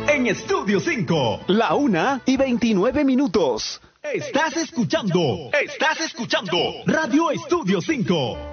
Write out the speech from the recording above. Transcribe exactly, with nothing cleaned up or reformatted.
en Estudio cinco. La una y veintinueve minutos. Estás escuchando, estás escuchando Radio Estudio cinco.